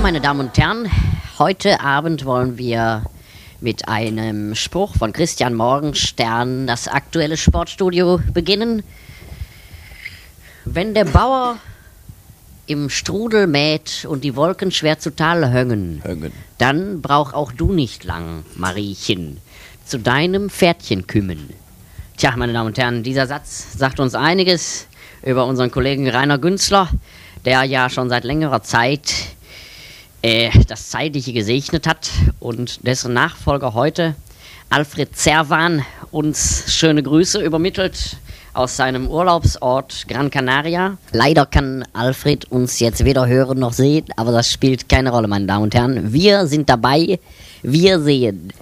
meine Damen und Herren, heute Abend wollen wir mit einem Spruch von Christian Morgenstern das aktuelle Sportstudio beginnen. Wenn der Bauer im Strudel mäht und die Wolken schwer zu Tal höngen, dann brauch auch du nicht lang, Mariechen, zu deinem Pferdchen kümmen. Tja, meine Damen und Herren, dieser Satz sagt uns einiges über unseren Kollegen Rainer Günzler, der ja schon seit längerer Zeit das Zeitliche gesegnet hat und dessen Nachfolger heute, Alfred Zerwan, uns schöne Grüße übermittelt aus seinem Urlaubsort Gran Canaria. Leider kann Alfred uns jetzt weder hören noch sehen, aber das spielt keine Rolle, meine Damen und Herren. Wir sind dabei, wir sehen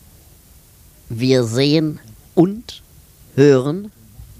und hören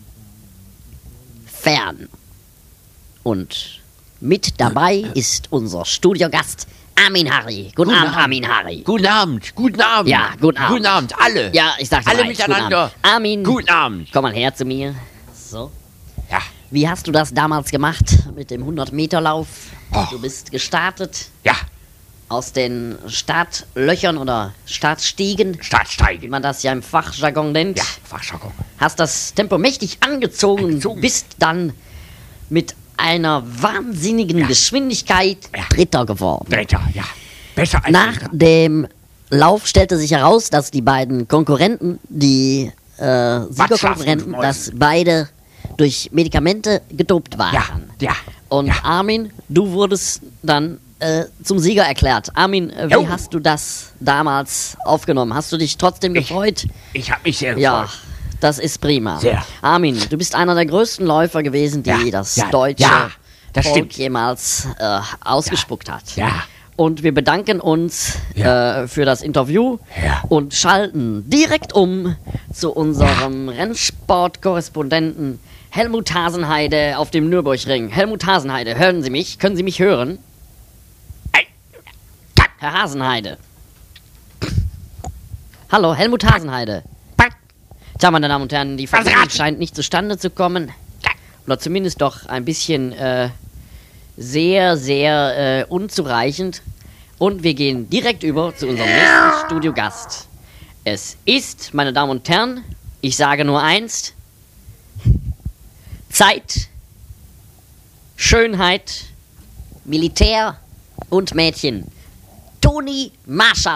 fern. Und mit dabei ist unser Studiogast Armin Harry. Guten Abend, Armin Harry. Guten Abend. Ja, guten Abend. Guten Abend, alle. Ja, ich dachte alle gleich, miteinander. Guten Abend. Armin, Guten Abend. komm mal her zu mir. So. Ja. Wie hast du das damals gemacht mit dem 100-Meter-Lauf? Oh. Du bist gestartet Ja, aus den Startlöchern oder Startstiegen, wie Startsteigen. man das ja im Fachjargon nennt. Ja, Fachjargon. Hast das Tempo mächtig angezogen, bist dann mit einer wahnsinnigen Geschwindigkeit Dritter geworden. Dritter, ja. Besser als Nach Dritter. dem Lauf stellte sich heraus, dass die beiden Konkurrenten, die Siegerkonkurrenten, und dass beide durch Medikamente gedopt waren. Ja. Und ja. Armin, du wurdest dann zum Sieger erklärt. Armin, wie Jo. hast du das damals aufgenommen? Hast du dich trotzdem gefreut? Ich habe mich sehr Ja, gefreut. das ist prima. Sehr. Armin, du bist einer der größten Läufer gewesen, die Ja, das ja, deutsche ja, das Volk stimmt. jemals ausgespuckt hat. Ja. Und wir bedanken uns Ja. für das Interview Ja. und schalten direkt um zu unserem Rennsportkorrespondenten Helmut Hasenheide auf dem Nürburgring. Helmut Hasenheide, hören Sie mich? Können Sie mich hören? Herr Hasenheide. Hallo, Helmut Hasenheide. Tja, meine Damen und Herren, die Verbindung scheint nicht zustande zu kommen. Oder zumindest doch ein bisschen sehr, sehr unzureichend. Und wir gehen direkt über zu unserem nächsten Studiogast. Es ist, meine Damen und Herren, ich sage nur eins: Zeit, Schönheit, Militär und Mädchen. Toni Marschall.